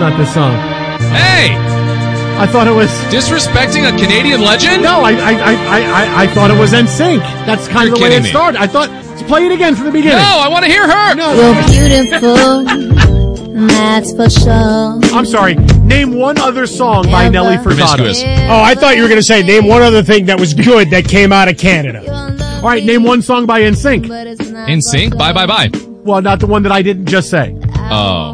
not this song. Hey! I thought it was Disrespecting a Canadian legend? No, I thought it was NSYNC. That's kind of the way it started. I thought, let's play it again from the beginning. No, I want to hear her. No. You're beautiful, that's for sure. I'm sorry. Name one other song by Nelly Furtado. Promiscuous. Oh, I thought you were going to say, name one other thing that was good that came out of Canada. All right, name one song by NSYNC. NSYNC? Bye, bye, bye. Well, not the one that I didn't just say. Oh.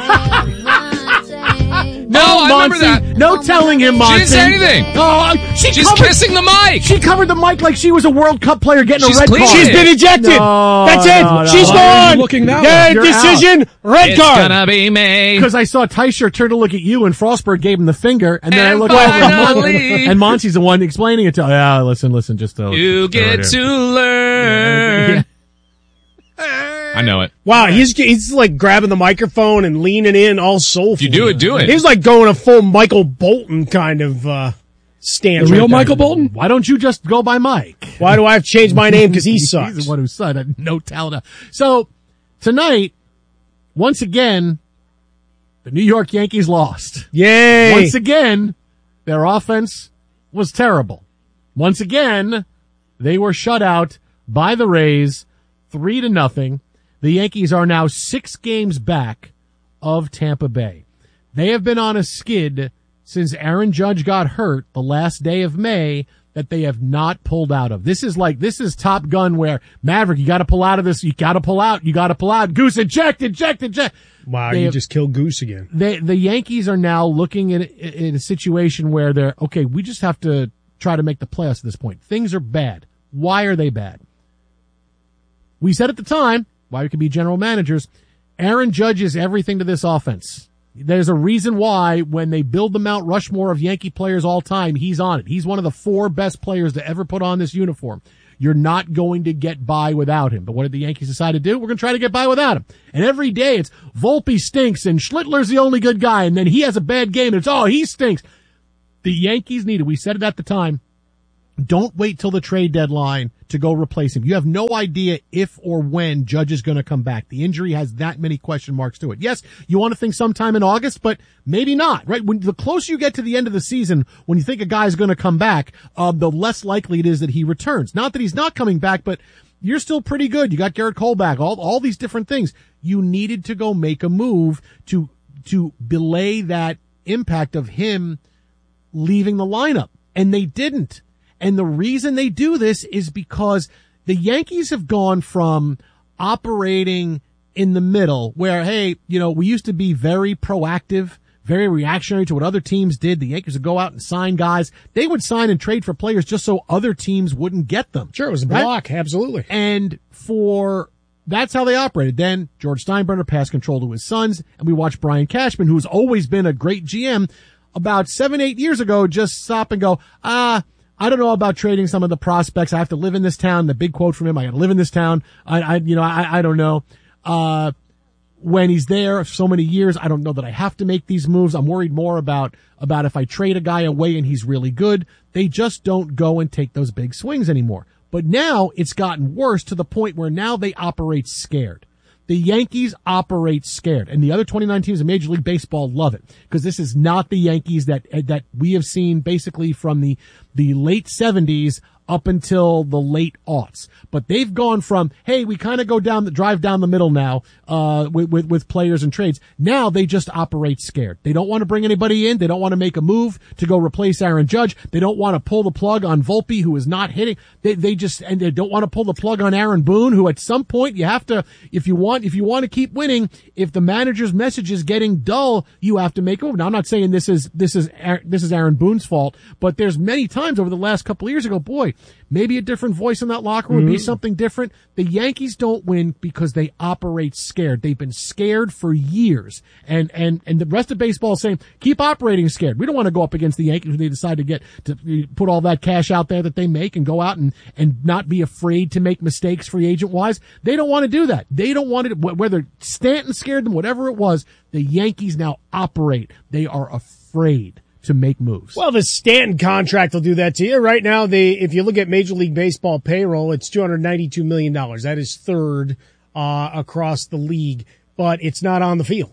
No, I remember Monty. that. No telling him, Monty. She didn't say anything. Oh, She's kissing the mic. She covered the mic like she was a World Cup player getting She's a red clean. card. She's been ejected. No, That's it. no, no. She's Why are gone. you looking that Yeah, way? You're decision. Red It's card. gonna be me. Because I saw Teicher turn to look at you and Frostberg gave him the finger, and then I And looked over at finally- Monty, and Monty's the one explaining it to her. Yeah, listen, just You get to learn. I know it. Wow, he's like grabbing the microphone and leaning in all soulful. If you do it, do it. He's like going a full Michael Bolton kind of stance. The real right there. Michael Bolton? Why don't you just go by Mike? Why do I have to change my name? Because he sucks. He's the one who said no talent. So tonight, once again, the New York Yankees lost. Yay! Once again, their offense was terrible. Once again, they were shut out by the Rays 3-0. The Yankees are now 6 games back of Tampa Bay. They have been on a skid since Aaron Judge got hurt the last day of May that they have not pulled out of. This is Top Gun where Maverick, you got to pull out of this. You got to pull out. Goose, eject. Wow, you just killed Goose again. The Yankees are now looking at in a situation where they're, okay, we just have to try to make the playoffs at this point. Things are bad. Why are they bad? We said at the time, why we could be general managers, Aaron Judge is everything to this offense. There's a reason why when they build the Mount Rushmore of Yankee players all time, he's on it. He's one of the 4 best players to ever put on this uniform. You're not going to get by without him. But what did the Yankees decide to do? We're going to try to get by without him. And every day it's Volpe stinks and Schlittler's the only good guy. And then he has a bad game and it's, he stinks. The Yankees needed, we said it at the time, don't wait till the trade deadline to go replace him. You have no idea if or when Judge is going to come back. The injury has that many question marks to it. Yes, you want to think sometime in August, but maybe not, right? When the closer you get to the end of the season, when you think a guy's going to come back, the less likely it is that he returns. Not that he's not coming back, but you're still pretty good. You got Garrett Cole back, all these different things. You needed to go make a move to belay that impact of him leaving the lineup. And they didn't. And the reason they do this is because the Yankees have gone from operating in the middle where, hey, we used to be very proactive, very reactionary to what other teams did. The Yankees would go out and sign guys. They would sign and trade for players just so other teams wouldn't get them. Sure, it was a block. Right? Absolutely. And that's how they operated. Then George Steinbrenner passed control to his sons, and we watched Brian Cashman, who's always been a great GM, about 7-8 years ago, just stop and go, I don't know about trading some of the prospects. I have to live in this town. The big quote from him, I got to live in this town. I don't know. When he's there so many years, I don't know that I have to make these moves. I'm worried more about if I trade a guy away and he's really good. They just don't go and take those big swings anymore. But now it's gotten worse to the point where now they operate scared. The Yankees operate scared, and the other 29 teams in Major League Baseball love it because this is not the Yankees that we have seen basically from the late 70s up until the late aughts. But they've gone from, hey, we kind of drive down the middle now, with players and trades. Now they just operate scared. They don't want to bring anybody in. They don't want to make a move to go replace Aaron Judge. They don't want to pull the plug on Volpe, who is not hitting. They don't want to pull the plug on Aaron Boone, who at some point you have to, if you want to keep winning, if the manager's message is getting dull, you have to make a move. Now I'm not saying this is Aaron Boone's fault, but there's many times over the last couple of years ago, boy, maybe a different voice in that locker room would be something different. The Yankees don't win because they operate scared. They've been scared for years. And the rest of baseball is saying, keep operating scared. We don't want to go up against the Yankees when they decide to put all that cash out there that they make and go out and not be afraid to make mistakes free agent wise. They don't want to do that. They don't want it, whether Stanton scared them, whatever it was, the Yankees now operate. They are afraid to make moves. Well, the Stanton contract will do that to you. Right now, if you look at Major League Baseball payroll, it's $292 million. That is third across the league, but it's not on the field.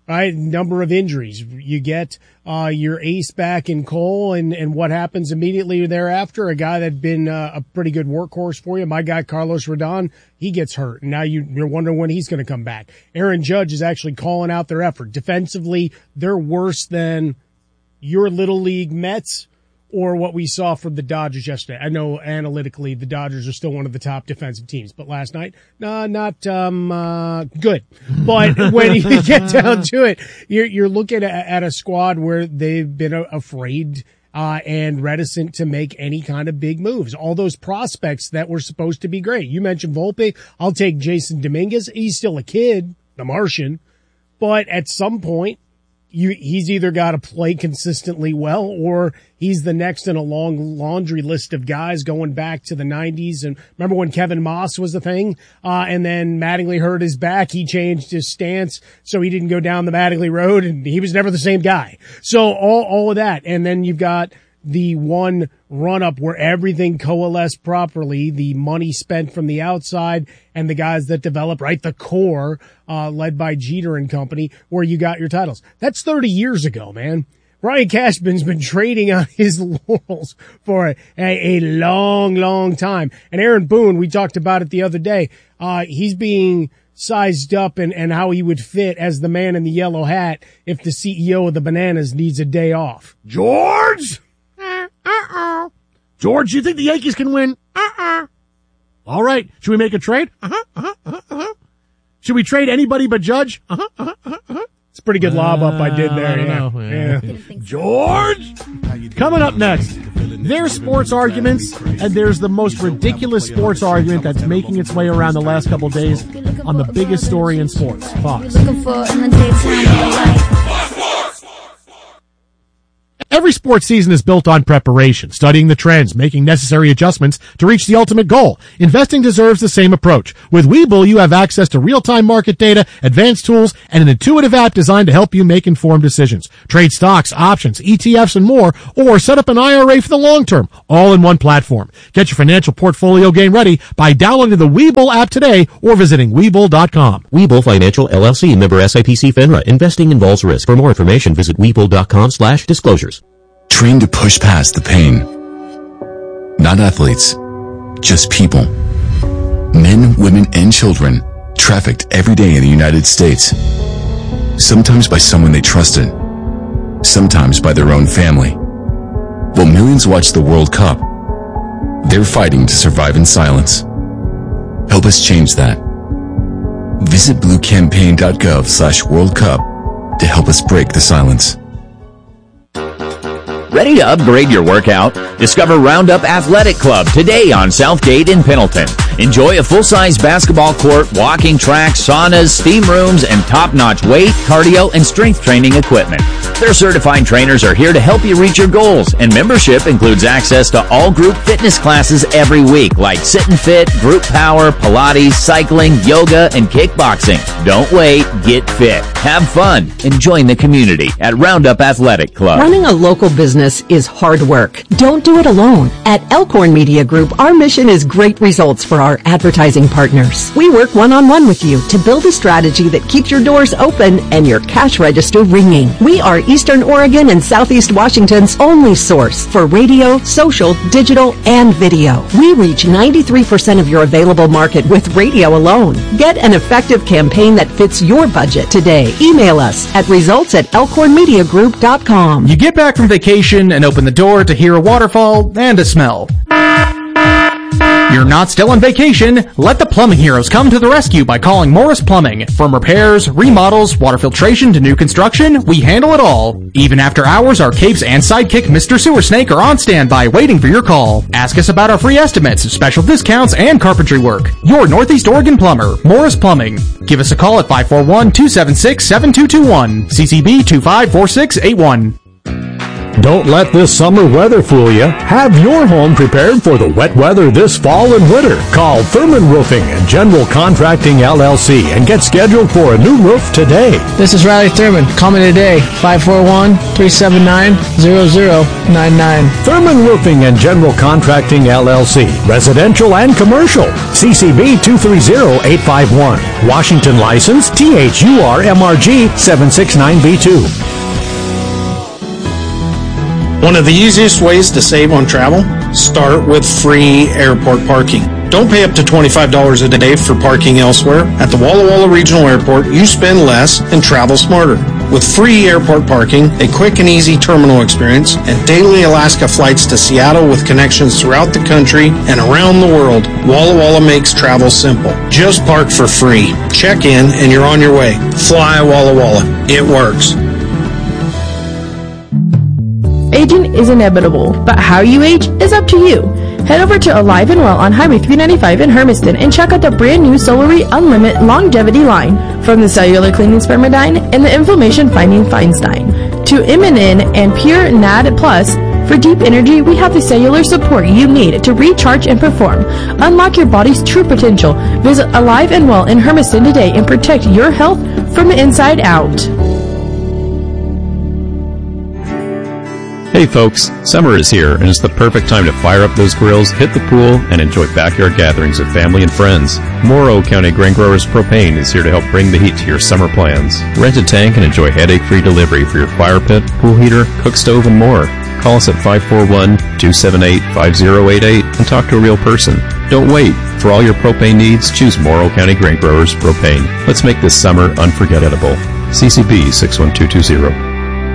right? Number of injuries. You get your ace back in Cole, and what happens immediately thereafter? A guy that had been a pretty good workhorse for you. My guy, Carlos Rodon, he gets hurt. And now you're wondering when he's going to come back. Aaron Judge is actually calling out their effort. Defensively, they're worse than your Little League Mets or what we saw from the Dodgers yesterday. I know analytically the Dodgers are still one of the top defensive teams, but last night, not good. But when you get down to it, you're looking at a squad where they've been afraid and reticent to make any kind of big moves. All those prospects that were supposed to be great. You mentioned Volpe. I'll take Jason Dominguez. He's still a kid, the Martian, but at some point, he's either got to play consistently well, or he's the next in a long laundry list of guys going back to the 90s. And remember when Kevin Moss was the thing, and then Mattingly hurt his back, he changed his stance so he didn't go down the Mattingly road, and he was never the same guy. So all of that, and then you've got the one run-up where everything coalesced properly, the money spent from the outside and the guys that develop, right, the core, led by Jeter and company, where you got your titles. That's 30 years ago, man. Brian Cashman's been trading on his laurels for a long, long time. And Aaron Boone, we talked about it the other day, he's being sized up and how he would fit as the man in the yellow hat if the CEO of the Bananas needs a day off. George? George, you think the Yankees can win? All right. Should we make a trade? Should we trade anybody but Judge? It's a pretty good lob up I did there. Yeah. George? Coming up next, there's sports arguments, and there's the most ridiculous sports argument that's making its way around the last couple of days on the biggest story in sports, Fox. Every sports season is built on preparation, studying the trends, making necessary adjustments to reach the ultimate goal. Investing deserves the same approach. With Webull, you have access to real-time market data, advanced tools, and an intuitive app designed to help you make informed decisions. Trade stocks, options, ETFs, and more, or set up an IRA for the long term, all in one platform. Get your financial portfolio game ready by downloading the Webull app today or visiting Webull.com. Webull Financial LLC, member SIPC FINRA. Investing involves risk. For more information, visit Webull.com/disclosures. Train to push past the pain. Not athletes, just people. Men, women, and children trafficked every day in the United States. Sometimes by someone they trusted, sometimes by their own family. While millions watch the World Cup, they're fighting to survive in silence. Help us change that. Visit bluecampaign.gov/World Cup to help us break the silence. Ready to upgrade your workout? Discover Roundup Athletic Club today on Southgate in Pendleton. Enjoy a full-size basketball court, walking track, saunas, steam rooms, and top-notch weight, cardio, and strength training equipment. Their certified trainers are here to help you reach your goals, and membership includes access to all group fitness classes every week, like Sit and Fit, Group Power, Pilates, cycling, yoga, and kickboxing. Don't wait, get fit. Have fun, and join the community at Roundup Athletic Club. Running a local business is hard work. Don't do it alone. At Elkhorn Media Group, our mission is great results for our advertising partners. We work one-on-one with you to build a strategy that keeps your doors open and your cash register ringing. We are Eastern Oregon and Southeast Washington's only source for radio, social, digital, and video. We reach 93% of your available market with radio alone. Get an effective campaign that fits your budget today. Email us at results@elkhornmediagroup.com. You get back from vacation and open the door to hear a waterfall and a smell. You're not still on vacation. Let the plumbing heroes come to the rescue by calling Morris Plumbing. From repairs, remodels, water filtration to new construction, we handle it all. Even after hours, our capes and sidekick Mr. Sewer Snake are on standby waiting for your call. Ask us about our free estimates, special discounts, and carpentry work. Your Northeast Oregon plumber, Morris Plumbing. Give us a call at 541-276-7221. CCB 254681. Don't let this summer weather fool you. Have your home prepared for the wet weather this fall and winter. Call Thurman Roofing and General Contracting LLC and get scheduled for a new roof today. This is Riley Thurman. Call me today, 541-379-0099. Thurman Roofing and General Contracting LLC. Residential and commercial. CCB 230851. Washington license THURMRG 769B2. One of the easiest ways to save on travel? Start with free airport parking. Don't pay up to $25 a day for parking elsewhere. At the Walla Walla Regional Airport, you spend less and travel smarter. With free airport parking, a quick and easy terminal experience, and daily Alaska flights to Seattle with connections throughout the country and around the world, Walla Walla makes travel simple. Just park for free. Check in and you're on your way. Fly Walla Walla. It works. Aging is inevitable, but how you age is up to you. Head over to Alive and Well on Highway 395 in Hermiston and check out the brand new Solary Unlimited Longevity line. From the cellular cleaning Spermidine and the inflammation fighting Feinstein to Immunin and Pure NAD Plus, for deep energy, we have the cellular support you need to recharge and perform. Unlock your body's true potential. Visit Alive and Well in Hermiston today and protect your health from the inside out. Hey folks, summer is here and it's the perfect time to fire up those grills, hit the pool, and enjoy backyard gatherings with family and friends. Morrow County Grain Growers Propane is here to help bring the heat to your summer plans. Rent a tank and enjoy headache-free delivery for your fire pit, pool heater, cook stove, and more. Call us at 541-278-5088 and talk to a real person. Don't wait. For all your propane needs, choose Morrow County Grain Growers Propane. Let's make this summer unforgettable. CCB 61220.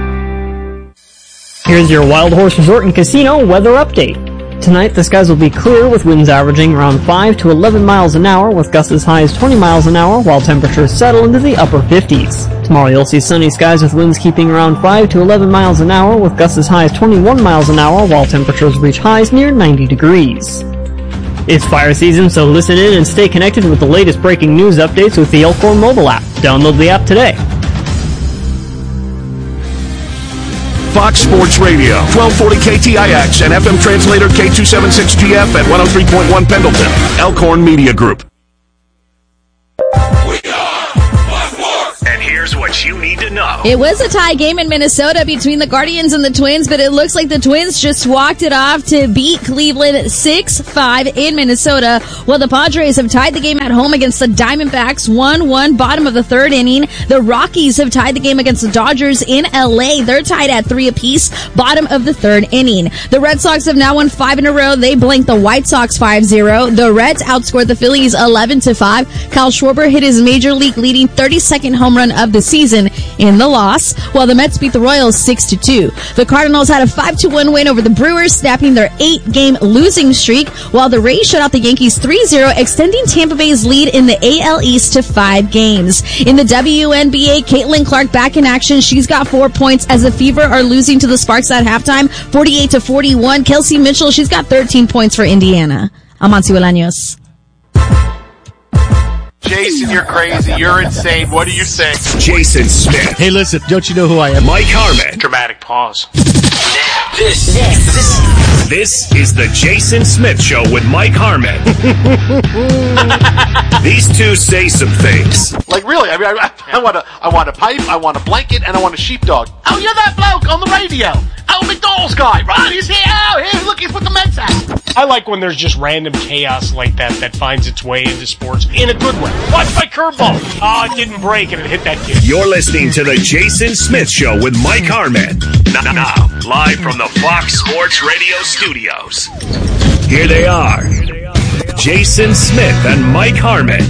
Here's your Wild Horse Resort and Casino weather update. Tonight, the skies will be clear with winds averaging around 5 to 11 miles an hour with gusts as high as 20 miles an hour while temperatures settle into the upper 50s. Tomorrow, you'll see sunny skies with winds keeping around 5 to 11 miles an hour with gusts as high as 21 miles an hour while temperatures reach highs near 90 degrees. It's fire season, so listen in and stay connected with the latest breaking news updates with the Elkhorn mobile app. Download the app today. Fox Sports Radio, 1240 KTIX and FM translator K276GF at 103.1 Pendleton. Elkhorn Media Group. And here's what you need to know. It was a tie game in Minnesota between the Guardians and the Twins, but it looks like the Twins just walked it off to beat Cleveland 6-5 in Minnesota, while the Padres have tied the game at home against the Diamondbacks 1-1 bottom of the third inning. The Rockies have tied the game against the Dodgers in LA. They're tied at 3 apiece, bottom of the third inning. The Red Sox have now won 5 in a row. They blanked the White Sox 5-0. The Reds outscored the Phillies 11-5. Kyle Schwarber hit his major league leading 32nd home run of the season in the loss, while the Mets beat the Royals 6-2. The Cardinals had a 5-1 win over the Brewers, snapping their 8-game losing streak, while the Rays shut out the Yankees 3-0, extending Tampa Bay's lead in the AL East to 5 games. In the WNBA, Caitlin Clark back in action. She's got 4 points as the Fever are losing to the Sparks at halftime, 48-41. Kelsey Mitchell, she's got 13 points for Indiana. I'm Amancio Bolaños. Jason, you're crazy. You're insane. What do you say? Jason Smith. Hey, listen, don't you know who I am? Mike Harmon. Dramatic pause. This is the Jason Smith Show with Mike Harmon. These two say some things. Like, really, I mean, I want a pipe, I want a blanket, and I want a sheepdog. Oh, you're that bloke on the radio. Oh, McDonald's guy, right? He's here. Oh, here, look, he's with the Mets hat. I like when there's just random chaos like that finds its way into sports in a good way. Watch my curveball. Oh, it didn't break and it hit that kid. You're listening to the Jason Smith Show with Mike Harmon. Now, live from the Fox Sports Radio studios. Here they are, Jason Smith and Mike Harmon.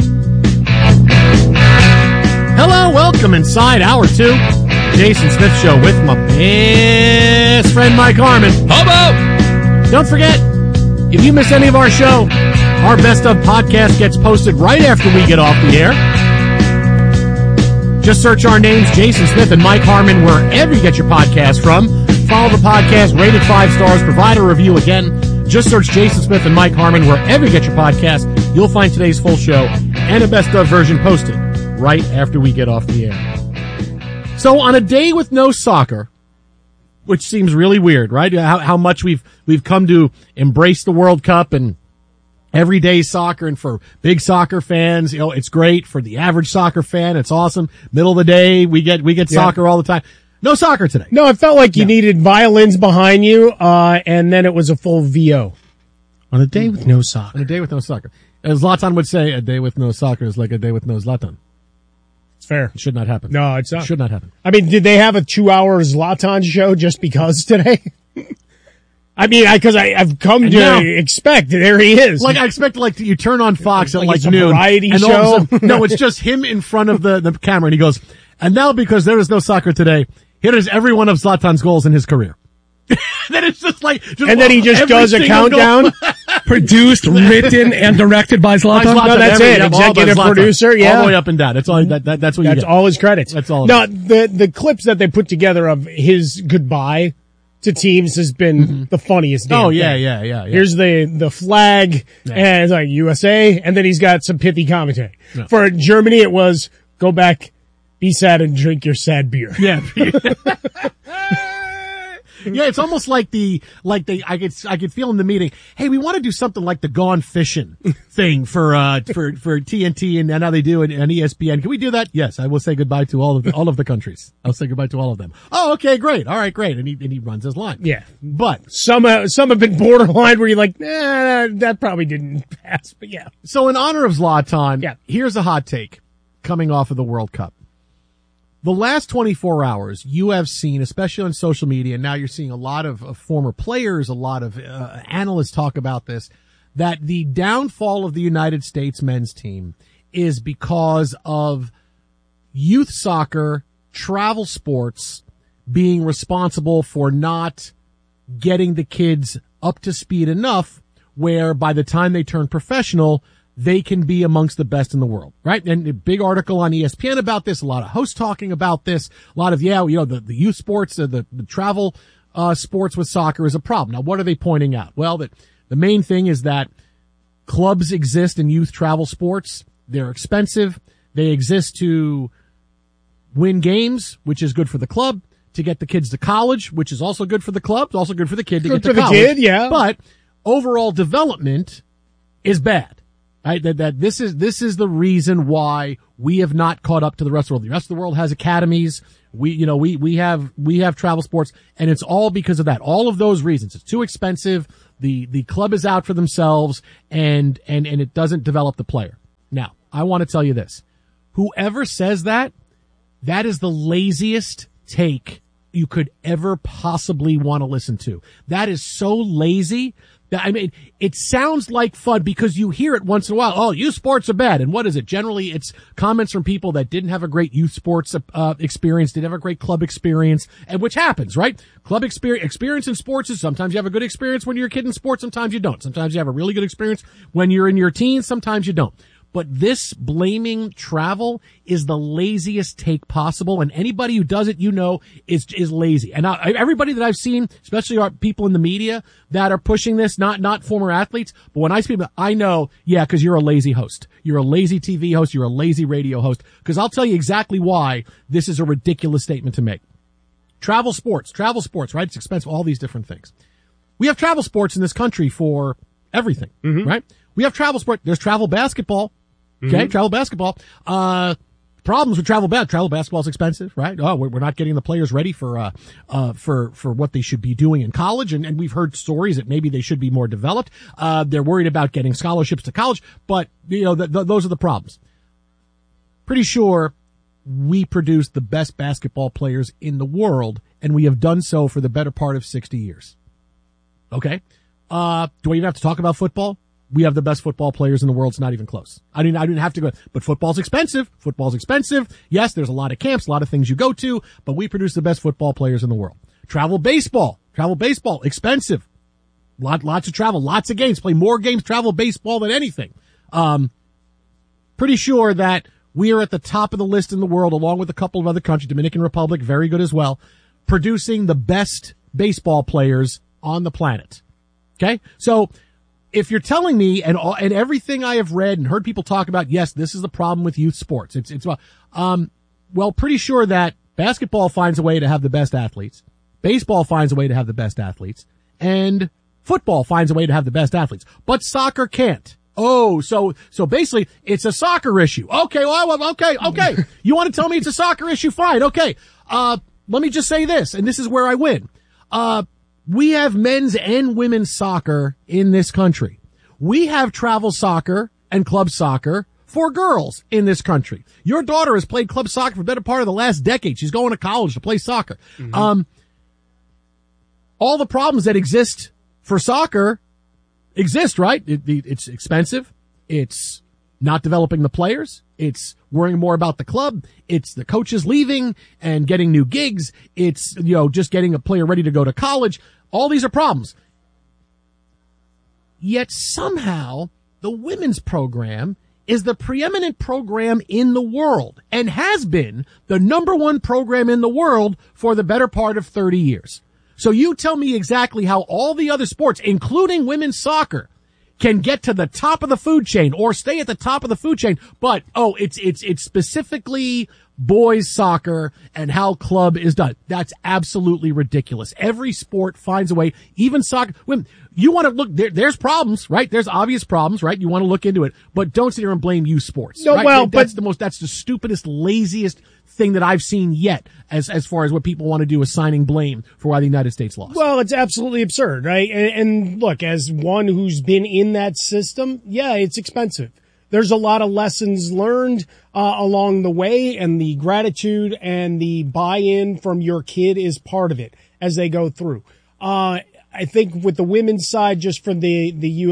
Hello, welcome inside Hour 2. Jason Smith Show with my best friend Mike Harmon. Hobo! Don't forget, if you miss any of our show, our Best Of podcast gets posted right after we get off the air. Just search our names, Jason Smith and Mike Harmon, wherever you get your podcast from. Follow the podcast, rate it 5 stars, provide a review. Again, just search Jason Smith and Mike Harmon wherever you get your podcast. You'll find today's full show and a Best Of version posted right after we get off the air. So on a day with no soccer, which seems really weird, right? How much we've come to embrace the World Cup and everyday soccer, and for big soccer fans, it's great. For the average soccer fan, it's awesome. Middle of the day, we get soccer all the time. No soccer today. No, it felt like you needed violins behind you, and then it was a full VO. On a day with no soccer. On a day with no soccer. As Zlatan would say, a day with no soccer is like a day with no Zlatan. It's fair. It should not happen. No, it's not. It should not happen. I mean, did they have a 2-hour Zlatan show just because today? I mean, because I've come to expect there he is. Like I expect, you turn on Fox at it's noon, a variety and show. All of a sudden, no, it's just him in front of the camera, and he goes, "And now because there is no soccer today, here is every one of Zlatan's goals in his career." Then it's just and then he just does a countdown. Produced, written, and directed by Zlatan. No, that's it. Executive producer, all the way up and down. That's all. That's what you get. That's all his credits. That's all. No, the clips that they put together of his goodbye to teams has been the funniest. Oh thing. yeah. Here's the flag, and it's like USA, and then he's got some pithy commentary. Yeah. For Germany, it was go back, be sad, and drink your sad beer. Yeah. Yeah, it's almost like I could feel in the meeting, hey, we want to do something like the Gone Fishing thing for TNT and how they do it on ESPN. Can we do that? Yes, I will say goodbye to all of the countries. I'll say goodbye to all of them. Oh, okay, great. All right, great. And he runs his line. Yeah. But some have been borderline where you're like, that probably didn't pass, but yeah. So in honor of Zlatan, here's a hot take coming off of the World Cup. The last 24 hours, you have seen, especially on social media, and now you're seeing a lot of former players, a lot of analysts talk about this, that the downfall of the United States men's team is because of youth soccer, travel sports being responsible for not getting the kids up to speed enough where by the time they turn professional, they can be amongst the best in the world, right? And a big article on ESPN about this, a lot of hosts talking about this, a lot of, the youth sports, the travel, sports with soccer is a problem. Now, what are they pointing out? Well, that the main thing is that clubs exist in youth travel sports. They're expensive. They exist to win games, which is good for the club, to get the kids to college, which is also good for the club. It's also good for the kid to get to college. Good for the kid, yeah. But overall development is bad. Right? That this is the reason why we have not caught up to the rest of the world. The rest of the world has academies. We have travel sports, and it's all because of that. All of those reasons. It's too expensive. The club is out for themselves, and it doesn't develop the player. Now, I want to tell you this. Whoever says that is the laziest take you could ever possibly want to listen to. That is so lazy. I mean, it sounds like fun because you hear it once in a while. Oh, youth sports are bad. And what is it? Generally, it's comments from people that didn't have a great youth sports experience, didn't have a great club experience, and which happens, right? Club experience in sports is sometimes you have a good experience when you're a kid in sports, sometimes you don't. Sometimes you have a really good experience when you're in your teens, sometimes you don't. But this blaming travel is the laziest take possible, and anybody who does it, is lazy. And everybody that I've seen, especially our people in the media that are pushing this, not former athletes, but when I speak, I know, because you're a lazy host. You're a lazy TV host. You're a lazy radio host. Because I'll tell you exactly why this is a ridiculous statement to make. Travel sports, right? It's expensive, all these different things. We have travel sports in this country for everything, right? We have travel sport. There's travel basketball. Okay, travel basketball. Problems with travel basketball is expensive, right? Oh, we're not getting the players ready for what they should be doing in college. And we've heard stories that maybe they should be more developed. They're worried about getting scholarships to college, but those are the problems. Pretty sure we produce the best basketball players in the world, and we have done so for the better part of 60 years. Okay. Do I even have to talk about football? We have the best football players in the world. It's not even close. I didn't have to go, but football's expensive. Yes, there's a lot of camps, a lot of things you go to, but we produce the best football players in the world. Travel baseball, expensive. Lots of travel, lots of games, play more games, travel baseball than anything. Pretty sure that we are at the top of the list in the world, along with a couple of other countries, Dominican Republic, very good as well, producing the best baseball players on the planet. Okay? So, if you're telling me, and everything I have read and heard people talk about, yes, this is the problem with youth sports. Pretty sure that basketball finds a way to have the best athletes. baseball finds a way to have the best athletes, and football finds a way to have the best athletes, but soccer can't. Oh, so basically it's a soccer issue. Okay, okay. You want to tell me it's a soccer issue? Fine, okay. Let me just say this, and this is where I win. We have men's and women's soccer in this country. We have travel soccer and club soccer for girls in this country. Your daughter has played club soccer for the better part of the last decade. She's going to college to play soccer. Mm-hmm. All the problems that exist for soccer exist, right? It's expensive. It's not developing the players. It's worrying more about the club. It's the coaches leaving and getting new gigs. It's, just getting a player ready to go to college. All these are problems. Yet somehow the women's program is the preeminent program in the world and has been the number one program in the world for the better part of 30 years. So you tell me exactly how all the other sports, including women's soccer, can get to the top of the food chain or stay at the top of the food chain. But, it's specifically boys soccer and how club is done. That's absolutely ridiculous. Every sport finds a way, even soccer. Women, you want to look, there's problems, right? There's obvious problems, right? You want to look into it, but don't sit here and blame youth sports. No, right? well, that's the stupidest, laziest thing that I've seen yet as far as what people want to do, assigning blame for why the United States lost. Well, it's absolutely absurd, right? And look, as one who's been in that system, yeah, it's expensive. There's a lot of lessons learned along the way, and the gratitude and the buy-in from your kid is part of it as they go through. I think with the women's side, just from the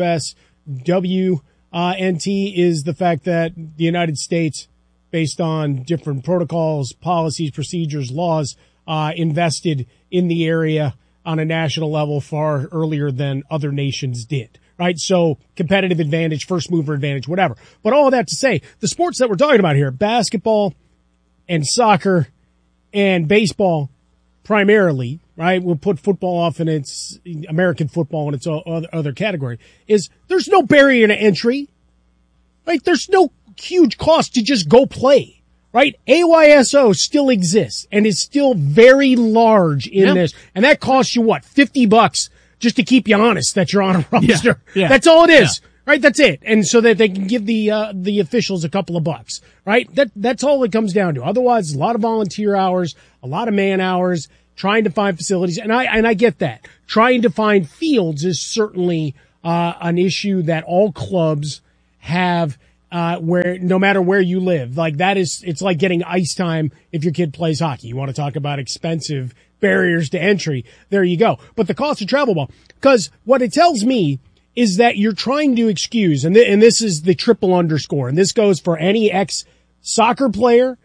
USWNT, is the fact that the United States, based on different protocols, policies, procedures, laws, invested in the area on a national level far earlier than other nations did. Right? So competitive advantage, first mover advantage, whatever. But all of that to say, the sports that we're talking about here, basketball and soccer and baseball primarily, right? We'll put football off in its American football in its other category, is there's no barrier to entry, right? There's no huge cost to just go play, right? AYSO still exists and is still very large in this. And that costs you what? $50 just to keep you honest that you're on a roster. Yeah. That's all it is. Yeah. Right? That's it. And so that they can give the officials a couple of bucks. Right? That's all it comes down to. Otherwise, a lot of volunteer hours, a lot of man hours, trying to find facilities. And I get that. Trying to find fields is certainly an issue that all clubs have, where no matter where you live. Like it's like getting ice time if your kid plays hockey. You want to talk about expensive barriers to entry. There you go. But the cost of travel ball, because what it tells me is that you're trying to excuse, and this is the triple underscore, and this goes for any ex-soccer player,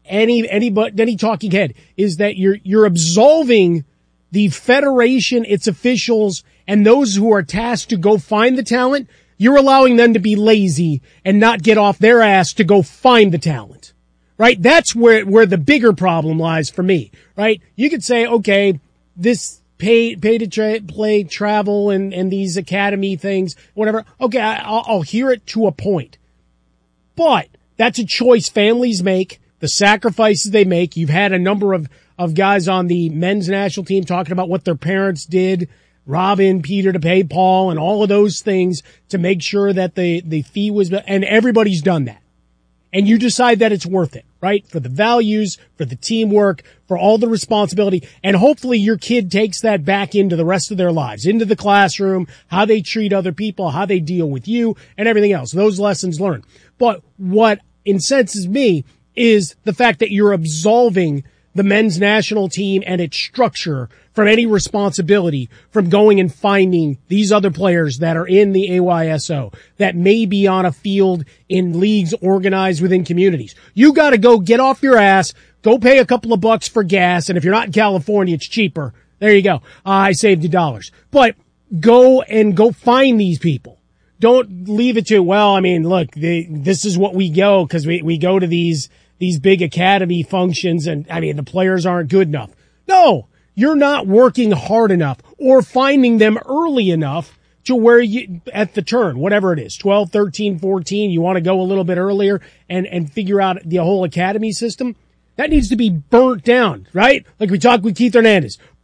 any talking head, is that you're absolving the federation, its officials, and those who are tasked to go find the talent. You're allowing them to be lazy and not get off their ass to go find the talent. Right? That's where the bigger problem lies for me, right? You could say, okay, this pay to play travel and these academy things, whatever. Okay, I'll hear it to a point. But that's a choice families make, the sacrifices they make. You've had a number of guys on the men's national team talking about what their parents did, Robin, Peter to pay Paul, and all of those things to make sure that the fee was, and everybody's done that. And you decide that it's worth it, right? For the values, for the teamwork, for all the responsibility. And hopefully your kid takes that back into the rest of their lives, into the classroom, how they treat other people, how they deal with you, and everything else. Those lessons learned. But what incenses me is the fact that you're absolving the men's national team and its structure from any responsibility from going and finding these other players that are in the AYSO that may be on a field in leagues organized within communities. You got to go get off your ass, go pay a couple of bucks for gas, and if you're not in California, it's cheaper. There you go. I saved you dollars. But go find these people. Don't leave it to, well, I mean, look, this is what we go because we go to these big academy functions and, I mean, the players aren't good enough. No, you're not working hard enough or finding them early enough to where you, at the turn, whatever it is, 12, 13, 14, you want to go a little bit earlier and figure out the whole academy system. That needs to be burnt down, right? Like we talked with Keith Hernandez.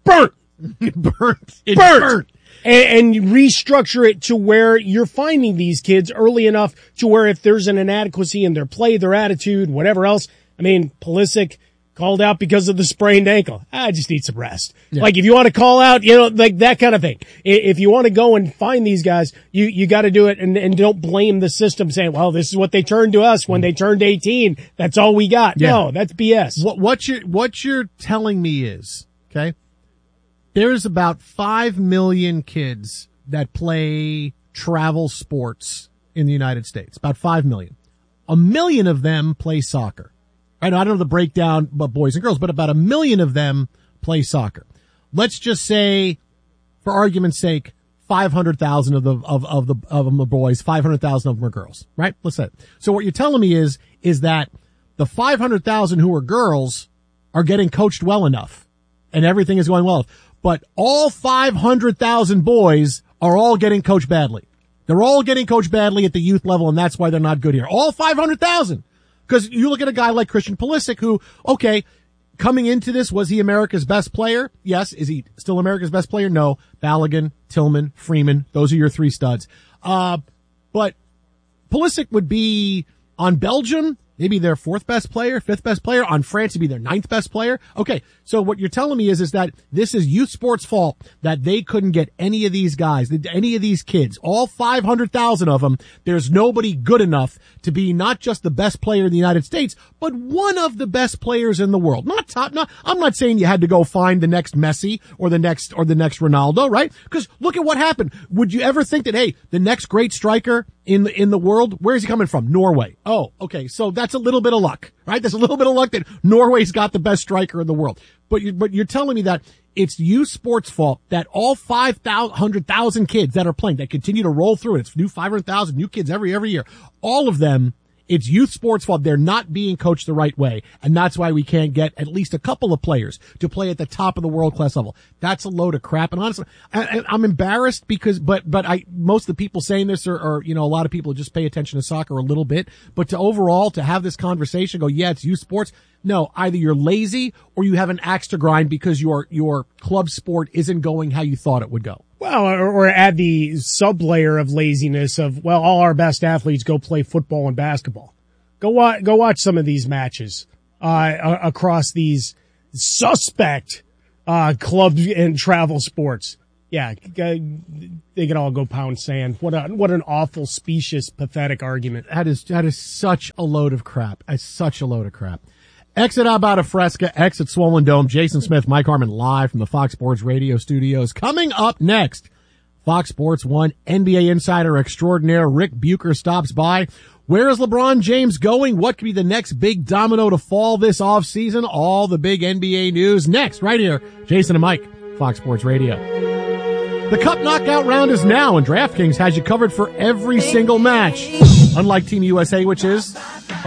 burnt. Burnt. It's burnt. And restructure it to where you're finding these kids early enough to where if there's an inadequacy in their play, their attitude, whatever else. I mean, Pulisic called out because of the sprained ankle. I just need some rest. Yeah. Like if you want to call out, like that kind of thing. If you want to go and find these guys, you got to do it and don't blame the system saying, well, this is what they turned to us when they turned 18. That's all we got. Yeah. No, that's BS. What you're telling me is, okay, there's about 5 million kids that play travel sports in the United States. About 5 million. 1 million of them play soccer. I don't know the breakdown, but boys and girls, but about 1 million of them play soccer. Let's just say, for argument's sake, 500,000 of them are boys, 500,000 of them are girls, right? Let's say. So what you're telling me is that the 500,000 who are girls are getting coached well enough and everything is going well, but all 500,000 boys are all getting coached badly. They're all getting coached badly at the youth level, and that's why they're not good here. All 500,000. Because you look at a guy like Christian Pulisic who, okay, coming into this, was he America's best player? Yes. Is he still America's best player? No. Balogun, Tillman, Freeman, those are your three studs. But Pulisic would be on Belgium, maybe their fourth best player, fifth best player. On France, it'd be their ninth best player. Okay. So what you're telling me is that this is youth sports' fault that they couldn't get any of these guys, any of these kids, all 500,000 of them. There's nobody good enough to be not just the best player in the United States, but one of the best players in the world. Not top, I'm not saying you had to go find the next Messi or the next Ronaldo, right? Because look at what happened. Would you ever think that, hey, the next great striker in the world, where is he coming from? Norway. Oh, okay. So that's a little bit of luck, right? There's a little bit of luck that Norway's got the best striker in the world. But you're telling me that it's youth sports' fault that all 500,000 kids that are playing, that continue to roll through it. It's new 500,000 new kids every year. All of them, it's youth sports' fault. They're not being coached the right way. And that's why we can't get at least a couple of players to play at the top of the world class level. That's a load of crap. And honestly, I'm embarrassed because, but most of the people saying this are, a lot of people just pay attention to soccer a little bit. But to have this conversation, go, yeah, it's youth sports. No, either you're lazy or you have an axe to grind because your club sport isn't going how you thought it would go. Well, or add the sub-layer of laziness of, well, all our best athletes go play football and basketball. Go watch some of these matches, across these suspect, club and travel sports. Yeah, they can all go pound sand. What an awful, specious, pathetic argument. That is such a load of crap. It's such a load of crap. Exit Abada Fresca, exit Swollen Dome. Jason Smith, Mike Harmon, live from the Fox Sports Radio studios. Coming up next, Fox Sports 1 NBA insider extraordinaire Rick Bucher stops by. Where is LeBron James going? What could be the next big domino to fall this offseason? All the big NBA news next, right here. Jason and Mike, Fox Sports Radio. The Cup Knockout round is now, and DraftKings has you covered for every single match. Unlike Team USA, which is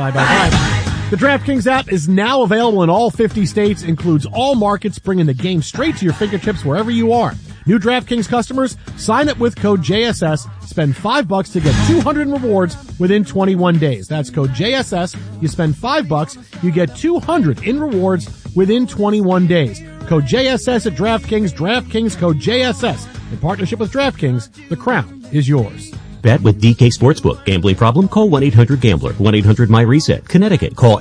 5x5. The DraftKings app is now available in all 50 states, includes all markets, bringing the game straight to your fingertips wherever you are. New DraftKings customers, sign up with code JSS, spend $5 to get 200 in rewards within 21 days. That's code JSS. You spend $5, you get 200 in rewards within 21 days. Code JSS at DraftKings, DraftKings code JSS. In partnership with DraftKings, the crown is yours. Bet with DK Sportsbook. Gambling problem? Call 1-800-GAMBLER. 1-800-MyReset. Connecticut. Call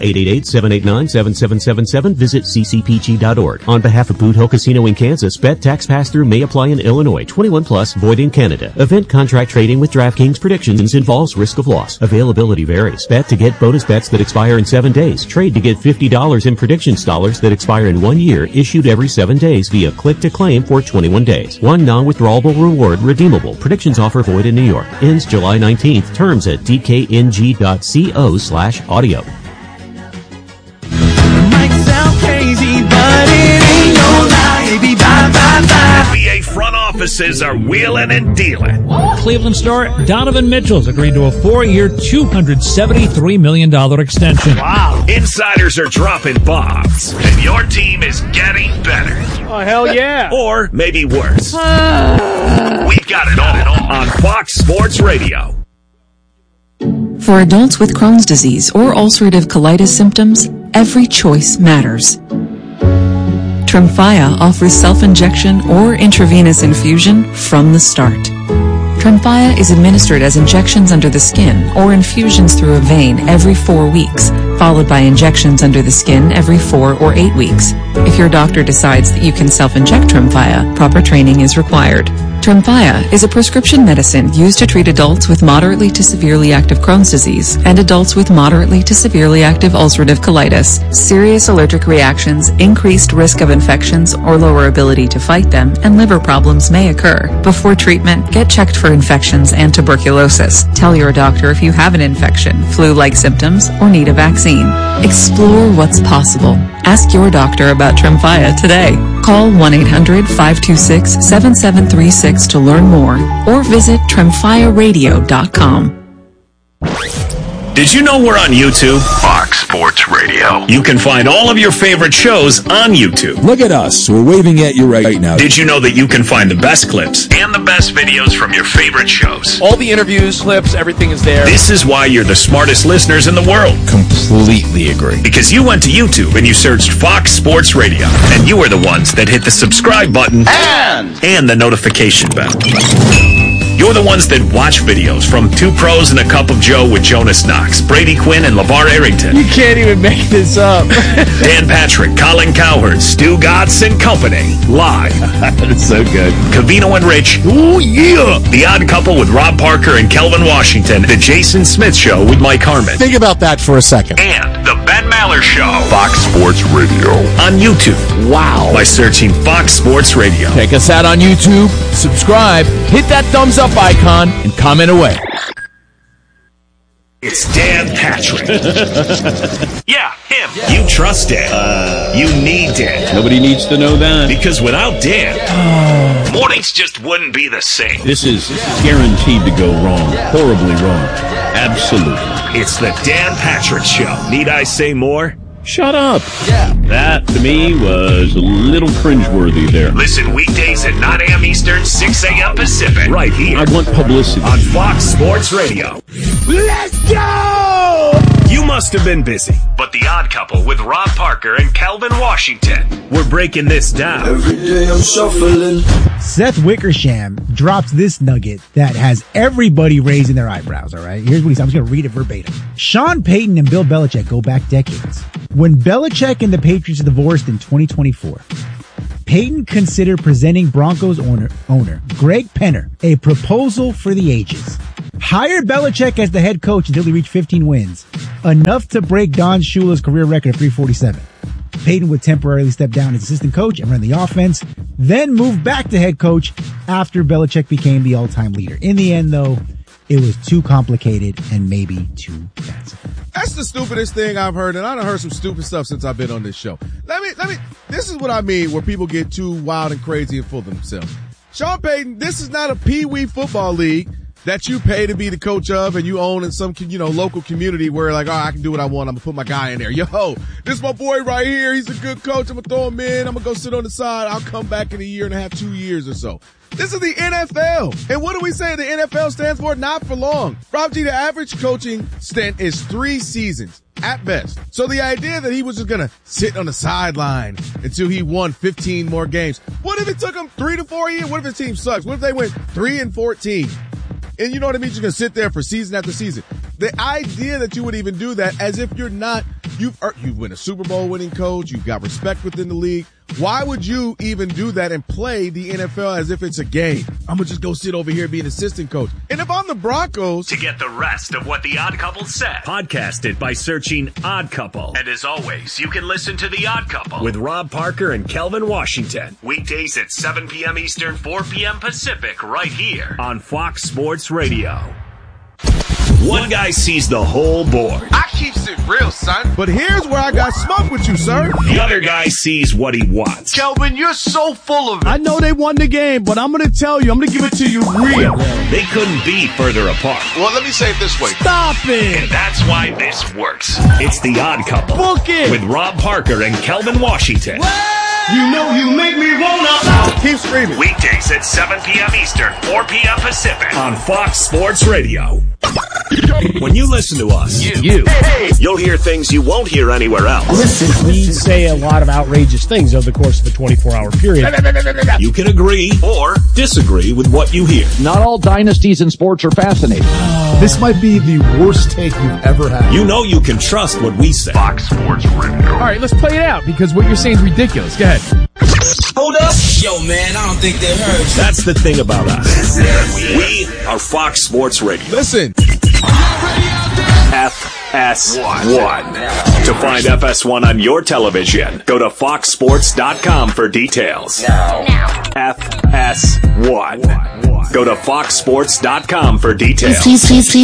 888-789-7777. Visit ccpg.org. On behalf of Boot Hill Casino in Kansas, bet tax pass-through may apply in Illinois. 21 plus, void in Canada. Event contract trading with DraftKings predictions involves risk of loss. Availability varies. Bet to get bonus bets that expire in 7 days. Trade to get $50 in predictions dollars that expire in 1 year, issued every 7 days via click to claim for 21 days. One non-withdrawable reward redeemable. Predictions offer void in New York. Ends July 19th. Terms at dkng.co/audio. Might sound crazy, but it ain't no lie. Baby, bye, bye, bye. NBA front offices are wheeling and dealing. Cleveland star Donovan Mitchell's agreed to a 4-year, $273 million extension. Wow. Insiders are dropping bombs, and your team is getting better. Oh, hell yeah. Or maybe worse. We've got it all on Fox Sports Radio. For adults with Crohn's disease or ulcerative colitis symptoms, every choice matters. Tremfya offers self-injection or intravenous infusion from the start. Tremfya is administered as injections under the skin or infusions through a vein every 4 weeks, followed by injections under the skin every 4 or 8 weeks. If your doctor decides that you can self-inject Tremfya, proper training is required. Tremfya is a prescription medicine used to treat adults with moderately to severely active Crohn's disease and adults with moderately to severely active ulcerative colitis. Serious allergic reactions, increased risk of infections or lower ability to fight them, and liver problems may occur. Before treatment, get checked for infections and tuberculosis. Tell your doctor if you have an infection, flu-like symptoms, or need a vaccine. Explore what's possible. Ask your doctor about Tremfya today. Call 1-800-526-7736 to learn more or visit TremfyaRadio.com. Did you know we're on YouTube? Fox Sports Radio. You can find all of your favorite shows on YouTube. Look at us. We're waving at you right now. Did you know that you can find the best clips and the best videos from your favorite shows? All the interviews, clips, everything is there. This is why you're the smartest listeners in the world. Completely agree. Because you went to YouTube and you searched Fox Sports Radio. And you were the ones that hit the subscribe button and the notification bell. You're the ones that watch videos from Two Pros and a Cup of Joe with Jonas Knox, Brady Quinn, and LeVar Arrington. You can't even make this up. Dan Patrick, Colin Cowherd, Stu Gatz and Company. Live. That's so good. Covino and Rich. Ooh, yeah. The Odd Couple with Rob Parker and Kelvin Washington. The Jason Smith Show with Mike Harmon. Think about that for a second. And The Ben Maller Show. Fox Sports Radio. On YouTube. Wow. By searching Fox Sports Radio. Check us out on YouTube. Subscribe. Hit that thumbs up icon and comment away. It's Dan Patrick. Yeah, him. You trust Dan. You need Dan. Nobody needs to know that. Because without Dan, mornings just wouldn't be the same. This is guaranteed to go wrong. Horribly wrong. Absolutely. It's the Dan Patrick Show. Need I say more? Shut up. Yeah. That, to me, was a little cringeworthy there. Listen weekdays at 9 a.m. Eastern, 6 a.m. Pacific. Right here. I want publicity. On Fox Sports Radio. Let's go! You must have been busy. But The Odd Couple with Rob Parker and Kelvin Washington. We're breaking this down. Every day I'm shuffling. Seth Wickersham drops this nugget that has everybody raising their eyebrows, all right? Here's what he said. I'm just going to read it verbatim. Sean Payton and Bill Belichick go back decades. When Belichick and the Patriots divorced in 2024, Payton considered presenting Broncos owner Greg Penner a proposal for the ages. Hire Belichick as the head coach until he reached 15 wins, enough to break Don Shula's career record of 347. Payton would temporarily step down as assistant coach and run the offense, then move back to head coach after Belichick became the all-time leader. In the end, though, it was too complicated and maybe too fanciful. That's the stupidest thing I've heard, and I've heard some stupid stuff since I've been on this show. This is what I mean where people get too wild and crazy and full of themselves. Sean Payton, this is not a pee-wee football league that you pay to be the coach of and you own in some, local community where like, I can do what I want. I'm going to put my guy in there. Yo, this is my boy right here. He's a good coach. I'm going to throw him in. I'm going to go sit on the side. I'll come back in a year and a half, 2 years or so. This is the NFL. And what do we say the NFL stands for? Not for long. Rob G, the average coaching stint is 3 seasons at best. So the idea that he was just going to sit on the sideline until he won 15 more games. What if it took him 3 to 4 years? What if his team sucks? What if they went 3-14? And you know what I mean? You're going to sit there for season after season. The idea that you would even do that as if you're not, you've been a Super Bowl winning coach, you've got respect within the league. Why would you even do that and play the NFL as if it's a game? I'm going to just go sit over here and be an assistant coach. And if I'm the Broncos... To get the rest of what The Odd Couple said, podcast it by searching Odd Couple. And as always, you can listen to The Odd Couple with Rob Parker and Kelvin Washington. Weekdays at 7 p.m. Eastern, 4 p.m. Pacific, right here on Fox Sports Radio. One guy sees the whole board. I keeps it real, son. But here's where I got smoked with you, sir. The other guy sees what he wants. Kelvin, you're so full of it. I know they won the game, but I'm going to tell you, I'm going to give it to you real. They couldn't be further apart. Well, let me say it this way. Stop it. And that's why this works. It's The Odd Couple. Book it. With Rob Parker and Kelvin Washington. What? You know you make me wanna. Keep screaming. Weekdays at 7 p.m. Eastern, 4 p.m. Pacific on Fox Sports Radio. When you listen to us, you'll hear things you won't hear anywhere else. Listen, we say a lot of outrageous things over the course of a 24-hour period. You can agree or disagree with what you hear. Not all dynasties in sports are fascinating. This might be the worst take you've ever had. You know you can trust what we say. Fox Sports Radio. All right, let's play it out because what you're saying is ridiculous. Go ahead. Hold up. Yo, man, I don't think they heard you. That's the thing about us. We are Fox Sports Radio. Listen. FS1. To find FS1 on your television, go to foxsports.com for details. FS1. Go to foxsports.com for details.